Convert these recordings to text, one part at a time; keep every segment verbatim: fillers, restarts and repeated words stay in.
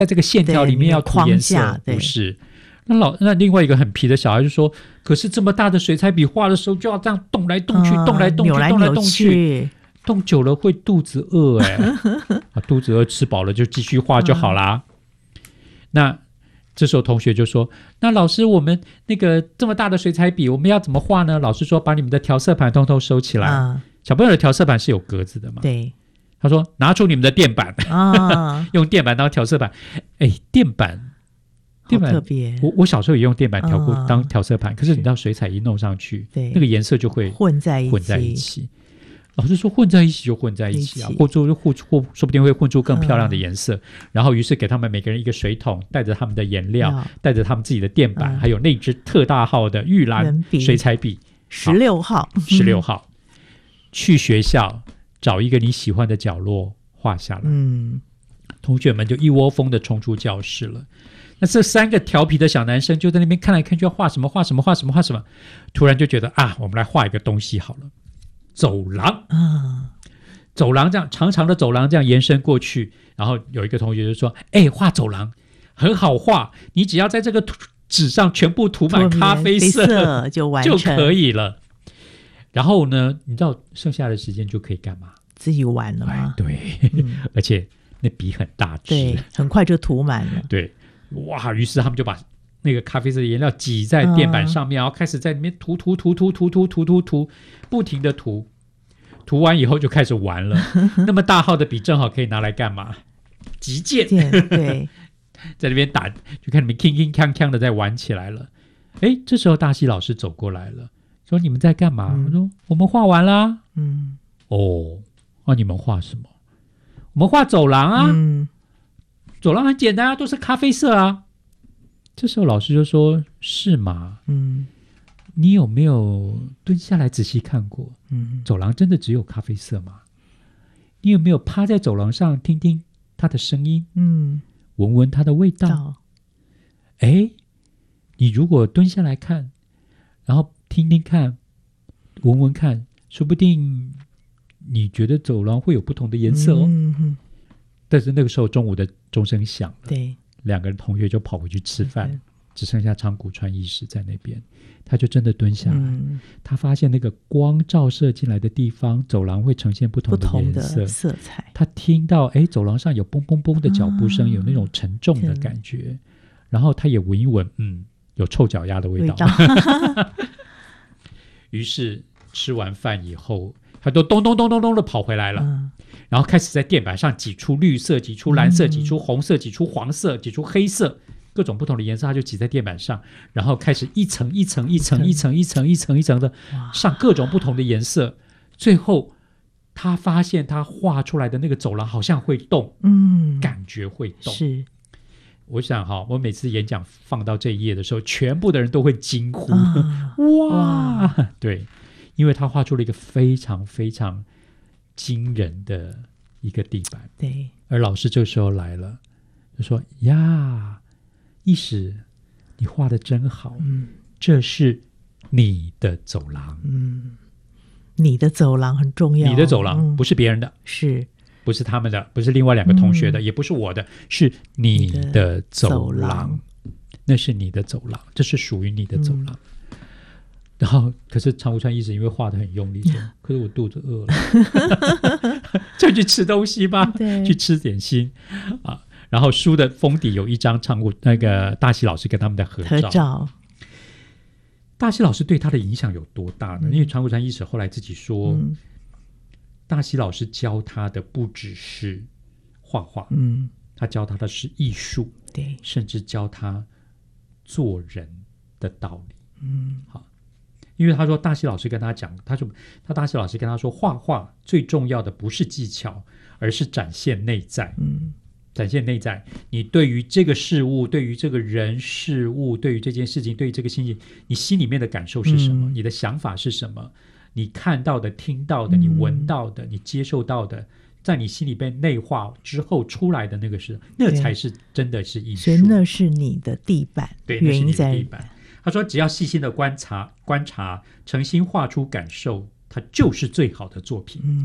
在这个线条里面要涂颜色，不是。那老那另外一个很皮的小孩就说，可是这么大的水彩笔画的时候就要这样动来动去、嗯、动来动去动来动去，动久了会肚子饿哎、啊，肚子饿吃饱了就继续画就好啦、嗯、那这时候同学就说，那老师我们那个这么大的水彩笔我们要怎么画呢？老师说把你们的调色盘通通收起来、嗯、小朋友的调色盘是有格子的嘛， 对， 他说拿出你们的垫板、啊、用垫板当调色板。哎，垫板好特别， 我我小时候也用垫板调过、嗯、当调色盘，可是你知道水彩一弄上去，那个颜色就会混在一起。 混在一起。老师说混在一起就混在一起啊，或者或或说不定会混出更漂亮的颜色、嗯。然后于是给他们每个人一个水桶，带着他们的颜料，带着他们自己的垫板、嗯，还有那支特大号的玉兰水彩笔， 十六号， 十六号，去学校找一个你喜欢的角落画下来。嗯，同学们就一窝蜂的冲出教室了。那这三个调皮的小男生就在那边看来看去，要画什么画什么画什么画什么，突然就觉得啊，我们来画一个东西好了，走廊、嗯、走廊这样长长的走廊这样延伸过去，然后有一个同学就说，哎，画走廊很好画，你只要在这个纸上全部涂满咖啡色, 色就完成就可以了。然后呢，你知道剩下的时间就可以干嘛？ 自己玩了吗？ 哎、对、嗯、而且那笔很大支， 对，很快就涂满了。 对，哇！于是他们就把那个咖啡色的颜料挤在垫板上面、嗯、然后开始在里面涂涂涂涂涂涂涂涂涂，不停的涂，涂完以后就开始玩了。那么大号的笔正好可以拿来干嘛？击剑， 对， 在那边打，就看你们铿铿锵锵的在玩起来了。哎，这时候大西老师走过来了，说：“你们在干嘛？”我、嗯、说：“我们画完啦。”嗯，哦，那、啊、你们画什么？我们画走廊啊。嗯，走廊很简单啊，都是咖啡色啊。这时候老师就说：“是吗？嗯，你有没有蹲下来仔细看过？嗯，走廊真的只有咖啡色吗？你有没有趴在走廊上听听它的声音？嗯，闻闻它的味道？哎，你如果蹲下来看，然后听听看，闻闻看，说不定你觉得走廊会有不同的颜色哦。嗯嗯，但是那个时候中午的钟声响了， 对， 两个同学就跑回去吃饭，只剩下长谷川医师在那边。他就真的蹲下来、嗯、他发现那个光照射进来的地方，走廊会呈现不同的颜色， 不同的色彩。 他听到哎，走廊上有嘣嘣嘣的脚步声、嗯、有那种沉重的感觉，然后他也闻一闻，嗯，有臭脚丫的味道, 味道于是吃完饭以后，他就咚咚咚咚咚的跑回来了、嗯、然后开始在垫板上挤出绿色，挤出蓝色、嗯、挤出红色，挤出黄色，挤出黑色，各种不同的颜色他就挤在垫板上，然后开始一层一层一层一层一层一层一层的上各种不同的颜色。最后他发现他画出来的那个走廊好像会动，嗯，感觉会动。是，我想哈，我每次演讲放到这一页的时候，全部的人都会惊呼、啊、哇, 哇对，因为他画出了一个非常非常惊人的一个地板。对，而老师这时候来了，就说呀，医师，你画得真好、嗯、这是你的走廊。嗯，你的走廊很重要，你的走廊、嗯、不是别人的，是不是他们的，不是另外两个同学的、嗯、也不是我的，是你的走廊，那是你的走廊，这是属于你的走廊、嗯、然后可是长谷川医师因为画得很用力说、嗯、可是我肚子饿了就去吃东西吧，去吃点心啊。然后书的封底有一张长谷那个大西老师跟他们的合照，合照。大西老师对他的影响有多大呢、嗯、因为长谷川医师后来自己说、嗯、大西老师教他的不只是画画、嗯、他教他的是艺术，对，甚至教他做人的道理。嗯，好，因为他说大西老师跟他讲，他说他大西老师跟他说，画画最重要的不是技巧，而是展现内在。嗯，展现内在，你对于这个事物，对于这个人事物，对于这件事情，对于这个心情，你心里面的感受是什么、嗯、你的想法是什么，你看到的，听到的，你闻到的、嗯、你接受到的，在你心里被内化之后出来的那个是，那才是真的是艺术，所以那是你的地板，对，那是你的地板。他说只要细心的观察观察，诚心画出感受，它就是最好的作品。嗯，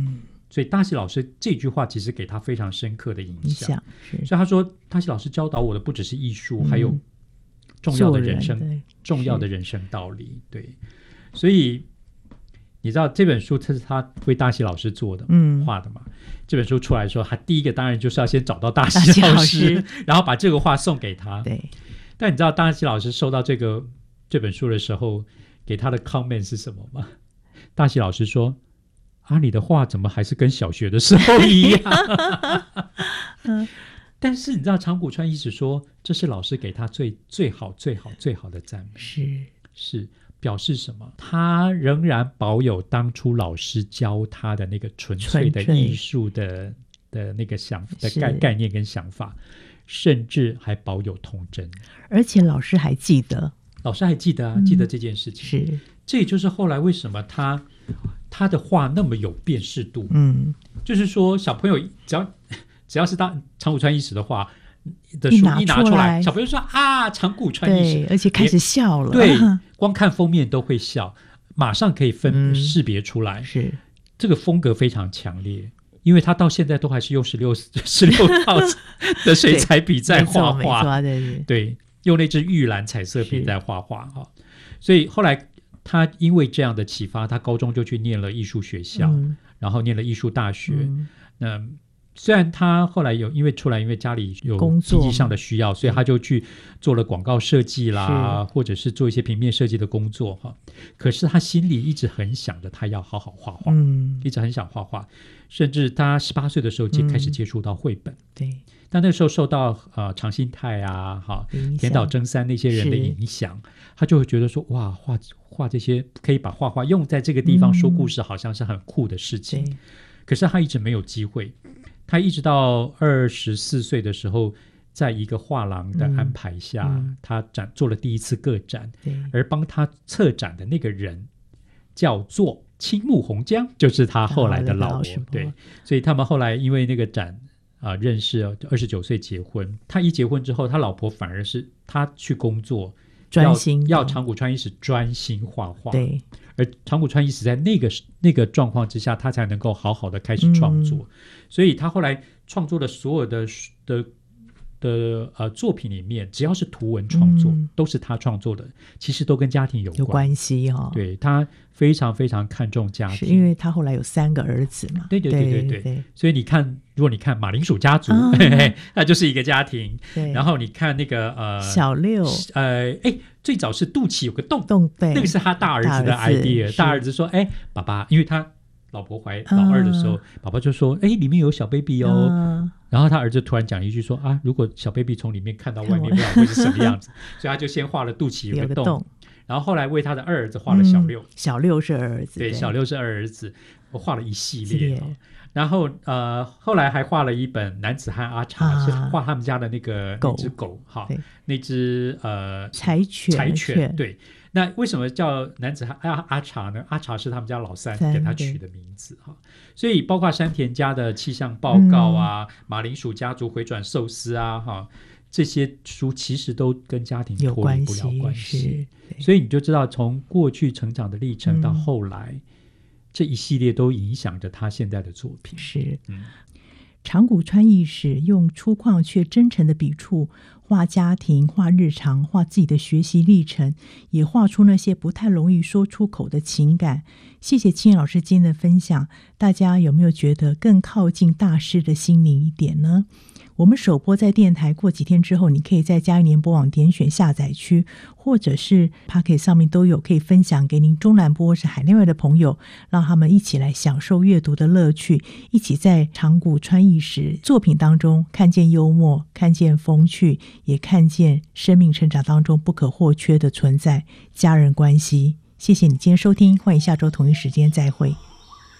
所以大喜老师这句话其实给他非常深刻的影响， 影响所以他说大喜老师教导我的不只是艺术、嗯、还有重要的人生重要的人生道理。对，所以你知道这本书这是他为大喜老师做的、嗯、画的嘛，这本书出来的时候他第一个当然就是要先找到大喜老师，然后把这个画送给他。 对， 但你知道大喜老师收到这个这本书的时候给他的 comment 是什么吗？大喜老师说啊，你的画怎么还是跟小学的时候一样？嗯，但是你知道长谷川一直说这是老师给他最最好最好最好的赞美， 是是表示什么？他仍然保有当初老师教他的那个纯粹的艺术的的那个想的概概念跟想法，甚至还保有童真， 而且老师还记得， 老师还记得啊、嗯，记得这件事情。 是， 这也就是后来为什么他他的画那么有辨识度。 嗯， 就是说小朋友只要只要是大长谷川义史的画的书一拿出来，小朋友说啊，长谷川义史， 对，而且开始笑了， 对，光看封面都会笑，马上可以分、嗯、识别出来， 是这个风格非常强烈。因为他到现在都还是用十六十六套的水彩笔在画画， 对对对，用那支玉蓝彩色笔在画画哈。所以后来他因为这样的启发，他高中就去念了艺术学校，嗯、然后念了艺术大学。嗯、那虽然他后来有因为出来，因为家里有经济上的需要，所以他就去做了广告设计啦，或者是做一些平面设计的工作哈。可是他心里一直很想着他要好好画画，嗯、一直很想画画。甚至他十八岁的时候就开始接触到绘本，嗯、 对， 但那时候受到呃长信太啊、哈田岛真三那些人的影响，他就会觉得说哇，画画这些可以把画画用在这个地方说故事，好像是很酷的事情。嗯、可是他一直没有机会，他一直到二十四岁的时候，在一个画廊的安排下，嗯、他展做了第一次个展，而帮他策展的那个人叫做青木红江，就是他后来的老婆。对，所以他们后来因为那个展啊、呃、认识，二十九岁结婚。他一结婚之后，他老婆反而是他去工作， 专心要, 要长谷川义史专心画画。 对， 而长谷川义史在那个那个状况之下，他才能够好好的开始创作。嗯、所以他后来创作的所有的的。的呃作品里面，只要是图文创作、嗯、都是他创作的，其实都跟家庭有关有关系哈、哦。 对，他非常非常看重家庭， 是因为他后来有三个儿子嘛。 对对对对 对, 对，所以你看，如果你看马铃薯家族，啊、嘿嘿那就是一个家庭。 对， 然后你看那个呃小六， 呃，哎，最早是肚脐有个洞洞，对， 那个是他大儿子的 idea。大儿子说：“哎，爸爸，因为他老婆怀老二的时候，啊、爸爸就说：‘哎，里面有小 baby 哦。啊’然后他儿子突然讲一句说啊，如果小 baby 从里面看到外面，不知道会是什么样子，所以他就先画了肚脐有个 洞, 有个洞，然后后来为他的二儿子画了小六，嗯、 小六是儿子， 对，小六是二儿子，我画了一系列，哦、然后呃，后来还画了一本男子汉阿茶，啊、是画他们家的那个那只狗，哈，那只呃柴犬， 柴犬，对。那为什么叫男子汉阿阿茶呢？阿茶是他们家老三给他取的名字哈，所以包括山田家的气象报告啊，嗯、马铃薯家族回转寿司啊，哈，这些书其实都跟家庭脱离不了关系，所以你就知道从过去成长的历程到后来，嗯、这一系列都影响着他现在的作品。 是，嗯、长谷川义史用粗犷却真诚的笔触。画家庭，画日常，画自己的学习历程，也画出那些不太容易说出口的情感。谢谢青燕老师今天的分享，大家有没有觉得更靠近大师的心灵一点呢？我们首播在电台，过几天之后，你可以在嘉义联播网点选下载区，或者是 Pocket 上面都有，可以分享给您中南部或是海内外的朋友，让他们一起来享受阅读的乐趣，一起在长谷川义史作品当中看见幽默，看见风趣，也看见生命成长当中不可或缺的存在——家人关系。谢谢你今天收听，欢迎下周同一时间再会。